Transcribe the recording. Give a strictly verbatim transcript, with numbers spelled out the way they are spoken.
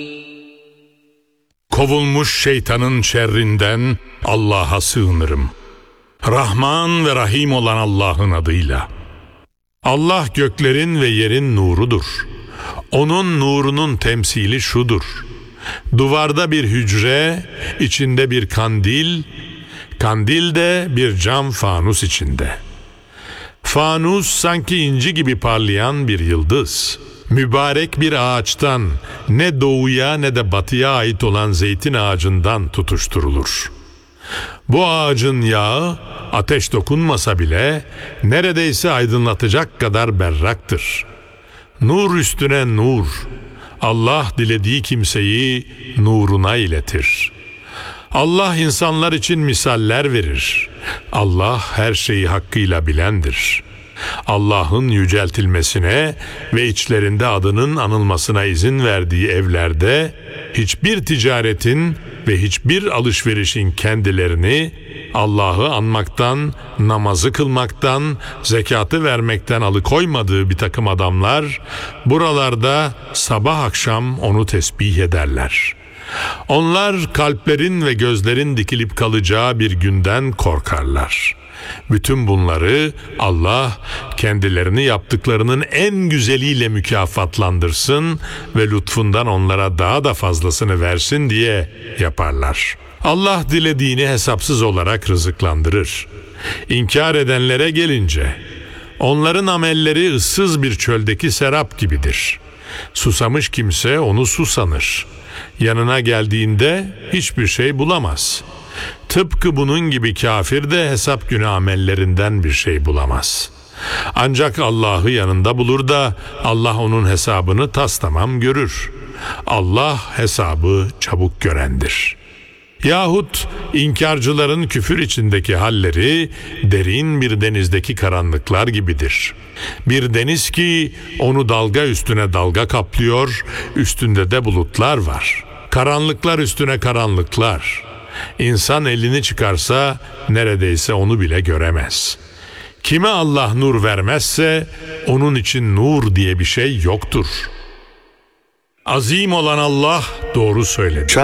Kovulmuş şeytanın şerrinden Allah'a sığınırım. Rahman ve Rahim olan Allah'ın adıyla. Allah göklerin ve yerin nurudur. Onun nurunun temsili şudur: duvarda bir hücre, içinde bir kandil, kandil de bir cam fanus içinde. Fanus sanki inci gibi parlayan bir yıldız. Mübarek bir ağaçtan, ne doğuya ne de batıya ait olan zeytin ağacından tutuşturulur. Bu ağacın yağı ateş dokunmasa bile neredeyse aydınlatacak kadar berraktır. Nur üstüne nur. Allah dilediği kimseyi nuruna iletir. Allah insanlar için misaller verir. Allah her şeyi hakkıyla bilendir. Allah'ın yüceltilmesine ve içlerinde adının anılmasına izin verdiği evlerde hiçbir ticaretin ve hiçbir alışverişin kendilerini Allah'ı anmaktan, namazı kılmaktan, zekatı vermekten alıkoymadığı bir takım adamlar buralarda sabah akşam onu tesbih ederler. Onlar kalplerin ve gözlerin dikilip kalacağı bir günden korkarlar. Bütün bunları Allah kendilerini yaptıklarının en güzeliyle mükafatlandırsın ve lütfundan onlara daha da fazlasını versin diye yaparlar. Allah dilediğini hesapsız olarak rızıklandırır. İnkar edenlere gelince, onların amelleri ıssız bir çöldeki serap gibidir. Susamış kimse onu su sanır. Yanına geldiğinde hiçbir şey bulamaz. Tıpkı bunun gibi kafir de hesap günü amellerinden bir şey bulamaz. Ancak Allah'ı yanında bulur da Allah onun hesabını tastamam görür. Allah hesabı çabuk görendir. Yahut inkarcıların küfür içindeki halleri derin bir denizdeki karanlıklar gibidir. Bir deniz ki onu dalga üstüne dalga kaplıyor, üstünde de bulutlar var. Karanlıklar üstüne karanlıklar. İnsan elini çıkarsa neredeyse onu bile göremez. Kime Allah nur vermezse onun için nur diye bir şey yoktur. Azim olan Allah doğru söyledi.